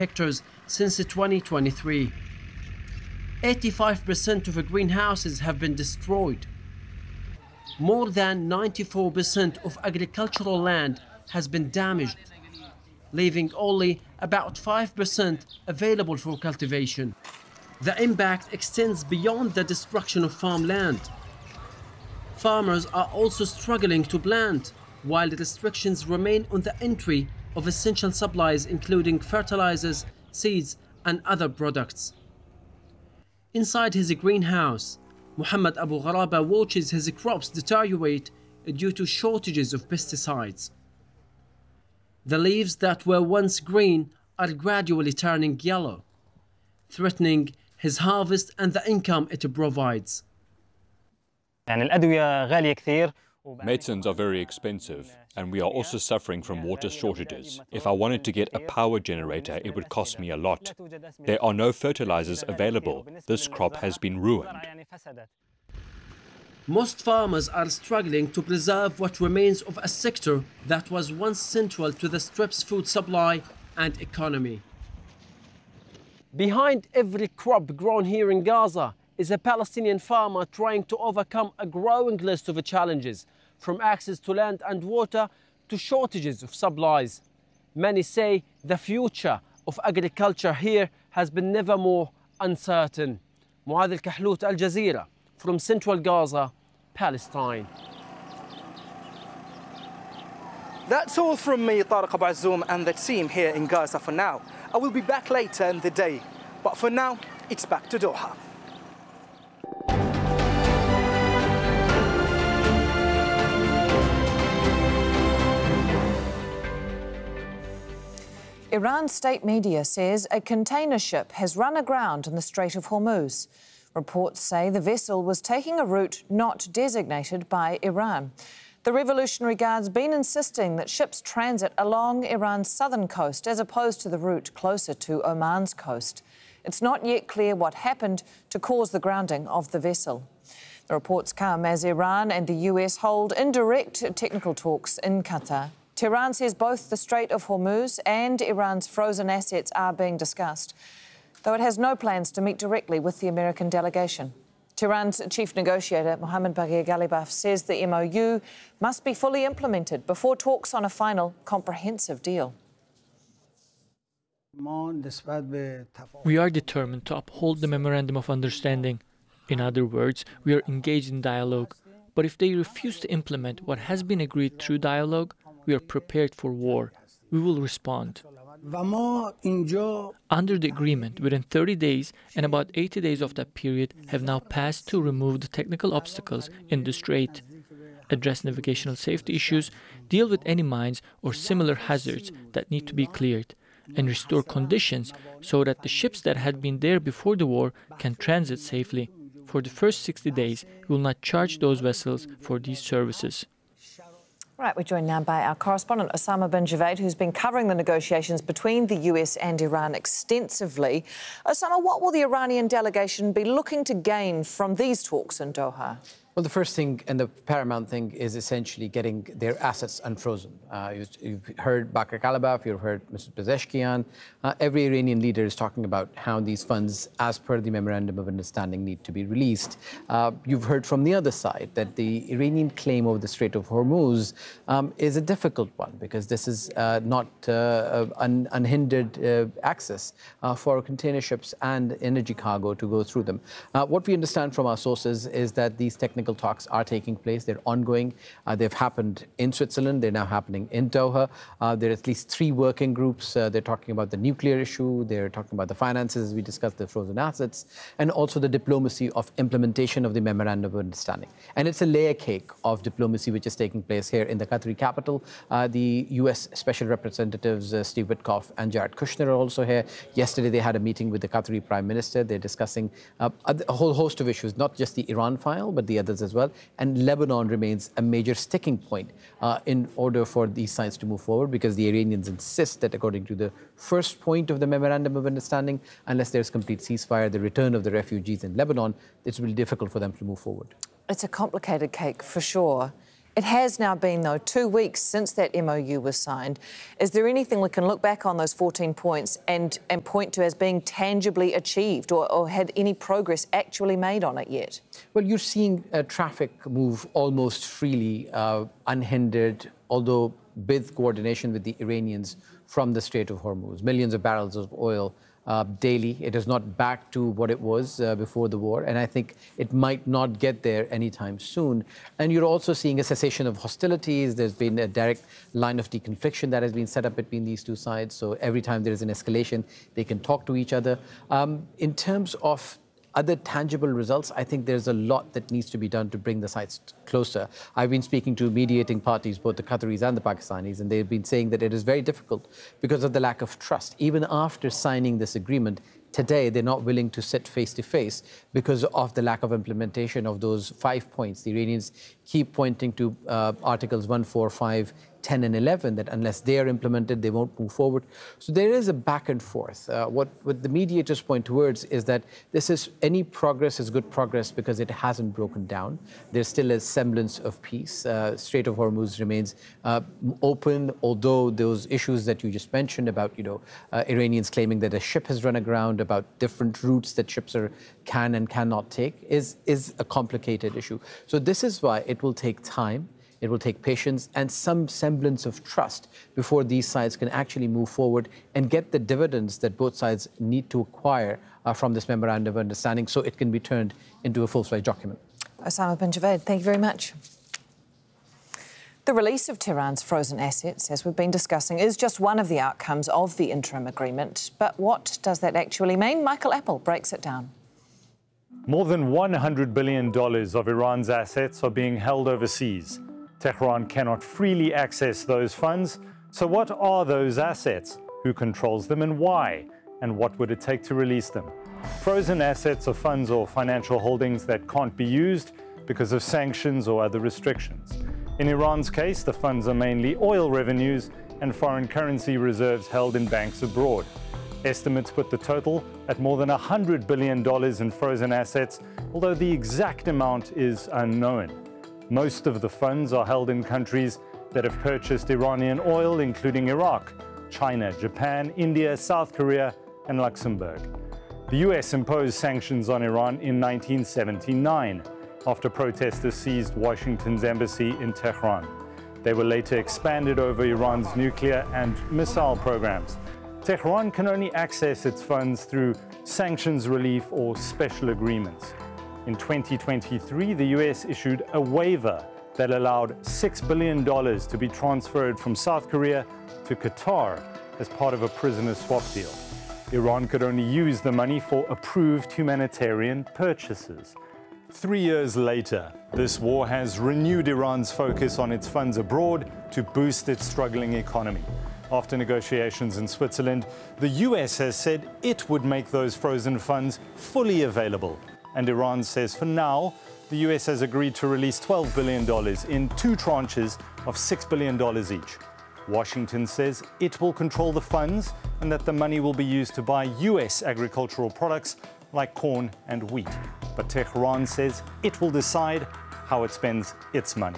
hectares since 2023. 85% of the greenhouses have been destroyed. More than 94% of agricultural land has been damaged, leaving only about 5% available for cultivation. The impact extends beyond the destruction of farmland. Farmers are also struggling to plant, while the restrictions remain on the entry of essential supplies including fertilizers, seeds and other products. Inside his greenhouse, Muhammad Abu Gharaba watches his crops deteriorate due to shortages of pesticides. The leaves that were once green are gradually turning yellow, threatening his harvest and the income it provides. Medicines are very expensive, and we are also suffering from water shortages. If I wanted to get a power generator, it would cost me a lot. There are no fertilizers available. This crop has been ruined. Most farmers are struggling to preserve what remains of a sector that was once central to the Strip's food supply and economy. Behind every crop grown here in Gaza is a Palestinian farmer trying to overcome a growing list of challenges, from access to land and water to shortages of supplies. Many say the future of agriculture here has been never more uncertain. Muad Al-Kahlout, Al Jazeera, from central Gaza, Palestine. That's all from me, Tariq Abu Azzoum, and the team here in Gaza for now. I will be back later in the day, but for now, it's back to Doha. Iran's state media says a container ship has run aground in the Strait of Hormuz. Reports say the vessel was taking a route not designated by Iran. The Revolutionary Guard's been insisting that ships transit along Iran's southern coast as opposed to the route closer to Oman's coast. It's not yet clear what happened to cause the grounding of the vessel. The reports come as Iran and the US hold indirect technical talks in Qatar. Tehran says both the Strait of Hormuz and Iran's frozen assets are being discussed, though it has no plans to meet directly with the American delegation. Tehran's chief negotiator, Mohammad Baghir Ghalibaf, says the MOU must be fully implemented before talks on a final comprehensive deal. We are determined to uphold the Memorandum of Understanding. In other words, we are engaged in dialogue. But if they refuse to implement what has been agreed through dialogue, we are prepared for war. We will respond. Under the agreement, within 30 days and about 80 days of that period have now passed to remove the technical obstacles in the strait, address navigational safety issues, deal with any mines or similar hazards that need to be cleared, and restore conditions so that the ships that had been there before the war can transit safely. For the first 60 days, we will not charge those vessels for these services. Right, we're joined now by our correspondent, Osama bin Javaid, who's been covering the negotiations between the US and Iran extensively. Osama, what will the Iranian delegation be looking to gain from these talks in Doha? Well, the first thing and the paramount thing is essentially getting their assets unfrozen. You've heard Baghir Ghalibaf, you've heard Mr. Pezeshkian. Every Iranian leader is talking about how these funds, as per the Memorandum of Understanding, need to be released. You've heard from the other side that the Iranian claim over the Strait of Hormuz is a difficult one because this is not unhindered access for container ships and energy cargo to go through them. What we understand from our sources is that these technical talks are taking place. They're ongoing. They've happened in Switzerland. They're now happening in Doha. There are at least 3 working groups. They're talking about the nuclear issue. They're talking about the finances, as we discussed, the frozen assets, and also the diplomacy of implementation of the Memorandum of Understanding. And it's a layer cake of diplomacy which is taking place here in the Qatari capital. The U.S. Special Representatives Steve Witkoff and Jared Kushner are also here. Yesterday, they had a meeting with the Qatari Prime Minister. They're discussing a whole host of issues, not just the Iran file, but the others as well. And Lebanon remains a major sticking point in order for these sides to move forward, because the Iranians insist that, according to the first point of the Memorandum of Understanding, unless there's complete ceasefire, the return of the refugees in Lebanon, it's really difficult for them to move forward. It's a complicated cake, for sure. It has now been, though, 2 weeks since that MOU was signed. Is there anything we can look back on those 14 points and point to as being tangibly achieved, or had any progress actually made on it yet? Well, you're seeing traffic move almost freely, unhindered, although with coordination with the Iranians from the Strait of Hormuz. Millions of barrels of oil daily. It is not back to what it was before the war, and I think it might not get there anytime soon. And you're also seeing a cessation of hostilities. There's been a direct line of deconfliction that has been set up between these two sides. So every time there is an escalation, they can talk to each other. In terms of other tangible results, I think there's a lot that needs to be done to bring the sides closer. I've been speaking to mediating parties, both the Qataris and the Pakistanis, and they've been saying that it is very difficult because of the lack of trust. Even after signing this agreement, today they're not willing to sit face to face because of the lack of implementation of those 5 points. The Iranians keep pointing to Articles 1, 4, 5, 10 and 11, that unless they are implemented, they won't move forward. So there is a back and forth. What the mediators point towards is that any progress is good progress because it hasn't broken down. There's still a semblance of peace. Strait of Hormuz remains open, although those issues that you just mentioned about, Iranians claiming that a ship has run aground, about different routes that ships can and cannot take, is a complicated issue. So this is why it will take time. It will take patience and some semblance of trust before these sides can actually move forward and get the dividends that both sides need to acquire from this memorandum of understanding so it can be turned into a full-fledged document. Osama bin Javed, thank you very much. The release of Tehran's frozen assets, as we've been discussing, is just one of the outcomes of the interim agreement. But what does that actually mean? Michael Apple breaks it down. More than $100 billion of Iran's assets are being held overseas. Tehran cannot freely access those funds. So what are those assets? Who controls them and why? And what would it take to release them? Frozen assets are funds or financial holdings that can't be used because of sanctions or other restrictions. In Iran's case, the funds are mainly oil revenues and foreign currency reserves held in banks abroad. Estimates put the total at more than $100 billion in frozen assets, although the exact amount is unknown. Most of the funds are held in countries that have purchased Iranian oil, including Iraq, China, Japan, India, South Korea, and Luxembourg. The US imposed sanctions on Iran in 1979 after protesters seized Washington's embassy in Tehran. They were later expanded over Iran's nuclear and missile programs. Tehran can only access its funds through sanctions relief or special agreements. In 2023, the US issued a waiver that allowed $6 billion to be transferred from South Korea to Qatar as part of a prisoner swap deal. Iran could only use the money for approved humanitarian purchases. 3 years later, this war has renewed Iran's focus on its funds abroad to boost its struggling economy. After negotiations in Switzerland, the US has said it would make those frozen funds fully available. And Iran says for now, the US has agreed to release $12 billion in 2 tranches of $6 billion each. Washington says it will control the funds and that the money will be used to buy US agricultural products like corn and wheat. But Tehran says it will decide how it spends its money.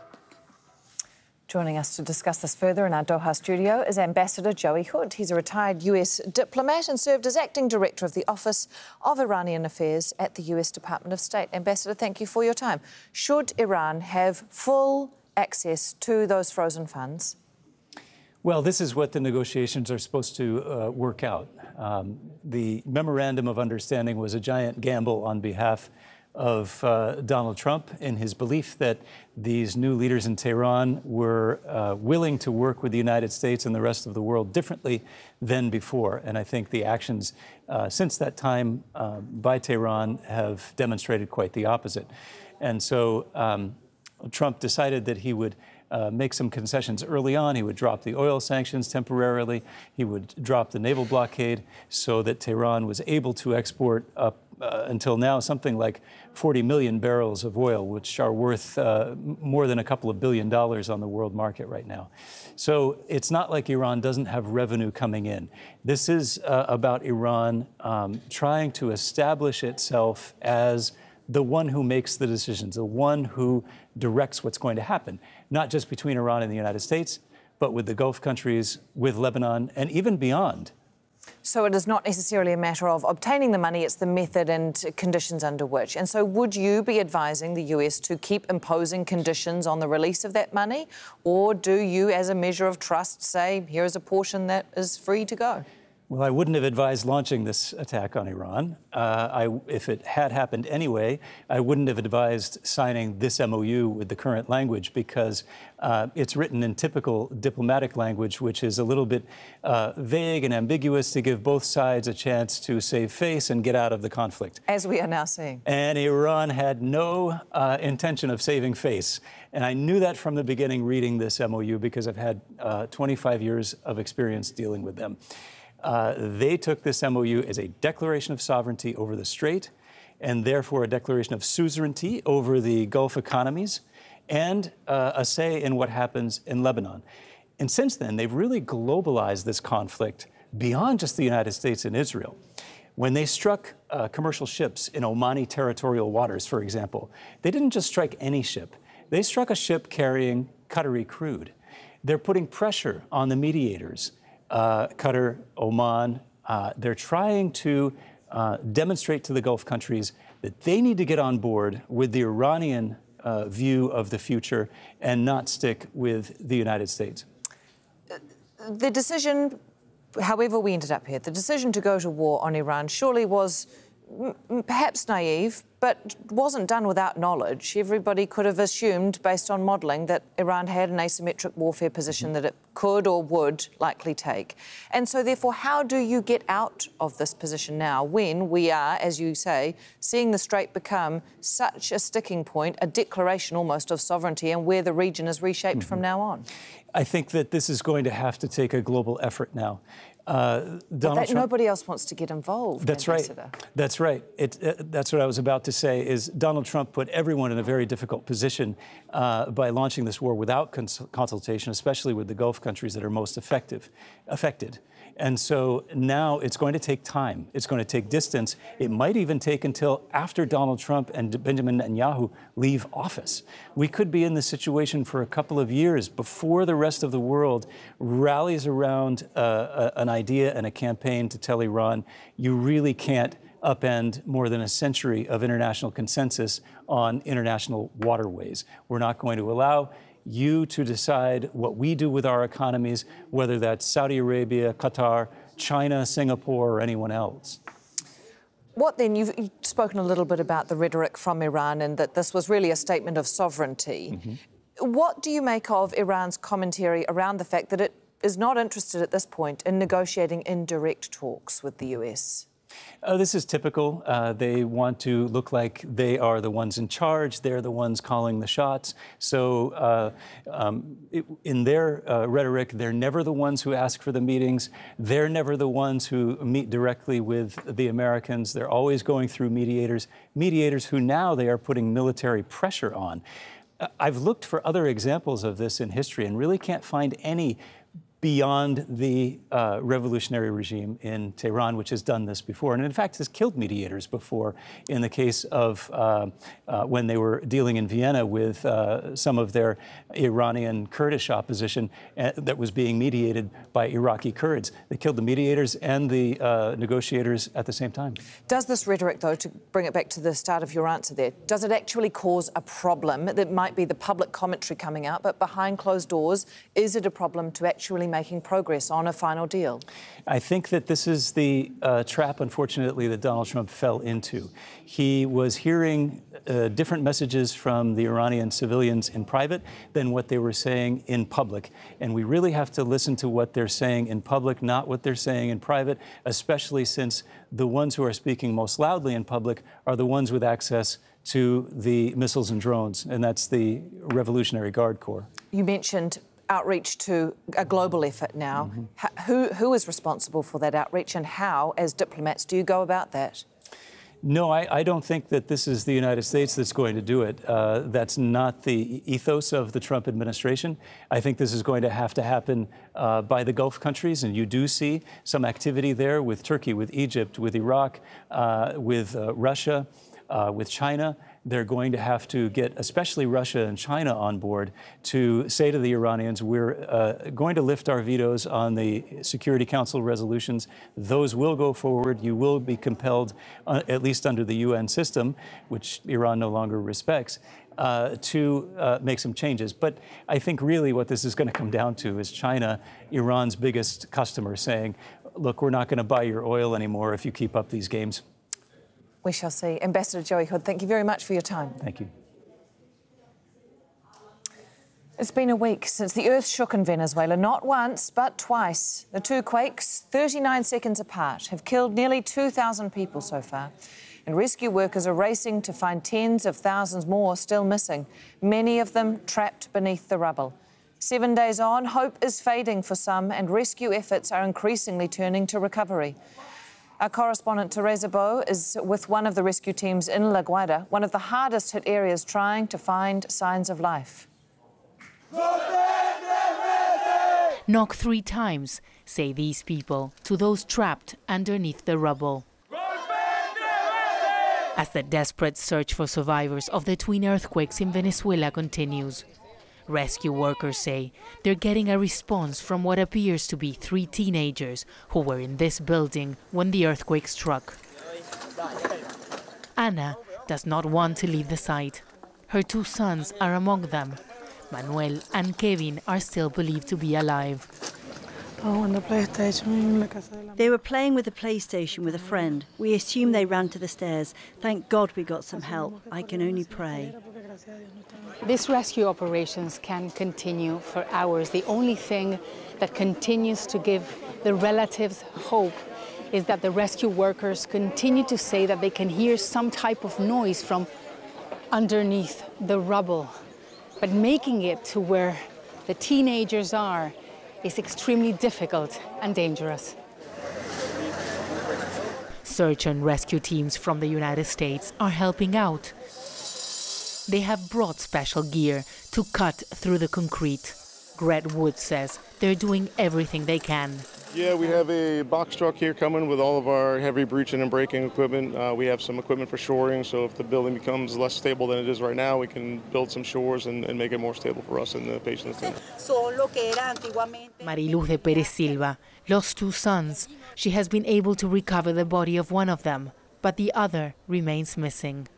Joining us to discuss this further in our Doha studio is Ambassador Joey Hood. He's a retired US diplomat and served as acting director of the Office of Iranian Affairs at the US Department of State. Ambassador, thank you for your time. Should Iran have full access to those frozen funds? Well, this is what the negotiations are supposed to work out. The Memorandum of Understanding was a giant gamble on behalf of Donald Trump in his belief that these new leaders in Tehran were willing to work with the United States and the rest of the world differently than before. And I think the actions since that time by Tehran have demonstrated quite the opposite. And so Trump decided that he would make some concessions early on. He would drop the oil sanctions temporarily. He would drop the naval blockade so that Tehran was able to export up until now something like 40 million barrels of oil, which are worth more than a couple of $1 billion on the world market right now. So it's not like Iran doesn't have revenue coming in. This is about Iran trying to establish itself as the one who makes the decisions, the one who directs what's going to happen, not just between Iran and the United States, but with the Gulf countries, with Lebanon, and even beyond. So it is not necessarily a matter of obtaining the money, it's the method and conditions under which. And so would you be advising the US to keep imposing conditions on the release of that money? Or do you, as a measure of trust, say, here's a portion that is free to go? Well, I wouldn't have advised launching this attack on Iran. If it had happened anyway, I wouldn't have advised signing this MOU with the current language, because it's written in typical diplomatic language, which is a little bit vague and ambiguous to give both sides a chance to save face and get out of the conflict. As we are now seeing. And Iran had no intention of saving face. And I knew that from the beginning reading this MOU, because I've had 25 years of experience dealing with them. They took this MOU as a declaration of sovereignty over the Strait, and therefore a declaration of suzerainty over the Gulf economies, and a say in what happens in Lebanon. And since then, they've really globalized this conflict beyond just the United States and Israel. When they struck commercial ships in Omani territorial waters, for example, they didn't just strike any ship. They struck a ship carrying Qatari crude. They're putting pressure on the mediators. Qatar, Oman, they're trying to demonstrate to the Gulf countries that they need to get on board with the Iranian view of the future and not stick with the United States. The decision, however we ended up here, the decision to go to war on Iran surely was perhaps naive, but wasn't done without knowledge. Everybody could have assumed, based on modelling, that Iran had an asymmetric warfare position that it could or would likely take. And so, therefore, how do you get out of this position now when we are, as you say, seeing the Strait become such a sticking point, a declaration almost of sovereignty, and where the region is reshaped from now on? I think that this is going to have to take a global effort now. Donald Trump, nobody else wants to get involved. That's Ambassador. Right. That's right. That's what I was about to say, is Donald Trump put everyone in a very difficult position by launching this war without consultation, especially with the Gulf countries that are most affected. And so now it's going to take time. It's going to take distance. It might even take until after Donald Trump and Benjamin Netanyahu leave office. We could be in this situation for a couple of years before the rest of the world rallies around an idea and a campaign to tell Iran, you really can't upend more than a century of international consensus on international waterways. We're not going to allow you to decide what we do with our economies, whether that's Saudi Arabia, Qatar, China, Singapore, or anyone else. What then? You've spoken a little bit about the rhetoric from Iran and that this was really a statement of sovereignty. Mm-hmm. What do you make of Iran's commentary around the fact that it is not interested at this point in negotiating indirect talks with the US? This is typical. They want to look like they are the ones in charge. They're the ones calling the shots. So in their rhetoric, they're never the ones who ask for the meetings. They're never the ones who meet directly with the Americans. They're always going through mediators who now they are putting military pressure on. I've looked for other examples of this in history and really can't find any beyond the revolutionary regime in Tehran, which has done this before, and in fact has killed mediators before, in the case of when they were dealing in Vienna with some of their Iranian Kurdish opposition that was being mediated by Iraqi Kurds. They killed the mediators and the negotiators at the same time. Does this rhetoric, though, to bring it back to the start of your answer there, does it actually cause a problem? That might be the public commentary coming out, but behind closed doors, is it a problem to actually making progress on a final deal? I think that this is the trap, unfortunately, that Donald Trump fell into. He was hearing different messages from the Iranian civilians in private than what they were saying in public. And we really have to listen to what they're saying in public, not what they're saying in private, especially since the ones who are speaking most loudly in public are the ones with access to the missiles and drones, and that's the Revolutionary Guard Corps. You mentioned outreach to a global effort now. Mm-hmm. Who is responsible for that outreach, and how, as diplomats, do you go about that? No, I don't think that this is the United States that's going to do it. That's not the ethos of the Trump administration. I think this is going to have to happen by the Gulf countries, and you do see some activity there with Turkey, with Egypt, with Iraq, with Russia. with China. They're going to have to get especially Russia and China on board to say to the Iranians, we're going to lift our vetoes on the Security Council resolutions. Those will go forward. You will be compelled, at least under the UN system, which Iran no longer respects, to make some changes. But I think really what this is going to come down to is China, Iran's biggest customer, saying, look, we're not going to buy your oil anymore if you keep up these games. We shall see. Ambassador Joey Hood, thank you very much for your time. Thank you. It's been a week since the earth shook in Venezuela, not once, but twice. The two quakes, 39 seconds apart, have killed nearly 2,000 people so far. And rescue workers are racing to find tens of thousands more still missing, many of them trapped beneath the rubble. 7 days on, hope is fading for some, and rescue efforts are increasingly turning to recovery. Our correspondent Teresa Bo is with one of the rescue teams in La Guaira, one of the hardest hit areas, trying to find signs of life. Knock 3 times, say these people to those trapped underneath the rubble. As the desperate search for survivors of the twin earthquakes in Venezuela continues, rescue workers say they're getting a response from what appears to be 3 teenagers who were in this building when the earthquake struck. Ana does not want to leave the site. Her 2 sons are among them. Manuel and Kevin are still believed to be alive. They were playing with the PlayStation with a friend. We assume they ran to the stairs. Thank God we got some help. I can only pray. These rescue operations can continue for hours. The only thing that continues to give the relatives hope is that the rescue workers continue to say that they can hear some type of noise from underneath the rubble. But making it to where the teenagers are is extremely difficult and dangerous. Search and rescue teams from the United States are helping out. They have brought special gear to cut through the concrete. Gret Wood says they're doing everything they can. Yeah, we have a box truck here coming with all of our heavy breaching and breaking equipment. We have some equipment for shoring, so if the building becomes less stable than it is right now, we can build some shores and make it more stable for us and the patients. Mariluz de Perez Silva lost 2 sons. She has been able to recover the body of one of them, but the other remains missing.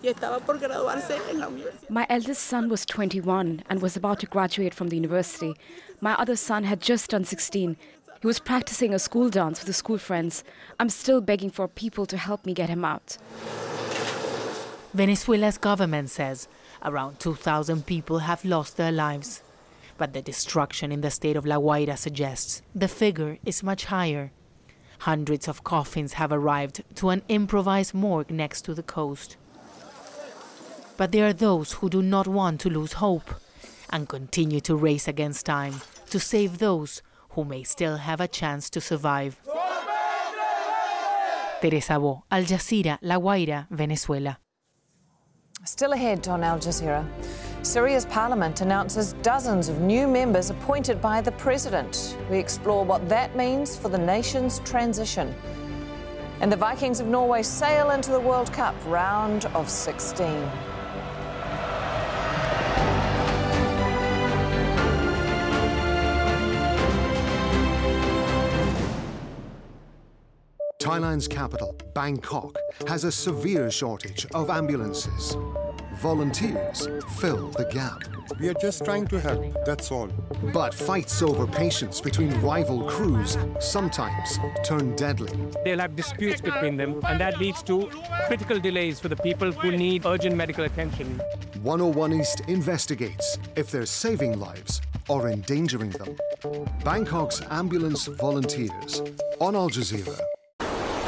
My eldest son was 21 and was about to graduate from the university. My other son had just turned 16. He was practicing a school dance with his school friends. I'm still begging for people to help me get him out. Venezuela's government says around 2,000 people have lost their lives. But the destruction in the state of La Guaira suggests the figure is much higher. Hundreds of coffins have arrived to an improvised morgue next to the coast. But there are those who do not want to lose hope and continue to race against time to save those who may still have a chance to survive. Teresa Bo, Al Jazeera, La Guaira, Venezuela. Still ahead on Al Jazeera, Syria's parliament announces dozens of new members appointed by the president. We explore what that means for the nation's transition. And the Vikings of Norway sail into the World Cup round of 16. Thailand's capital, Bangkok, has a severe shortage of ambulances. Volunteers fill the gap. We are just trying to help, that's all. But fights over patients between rival crews sometimes turn deadly. They'll have disputes between them, and that leads to critical delays for the people who need urgent medical attention. 101 East investigates if they're saving lives or endangering them. Bangkok's ambulance volunteers on Al Jazeera.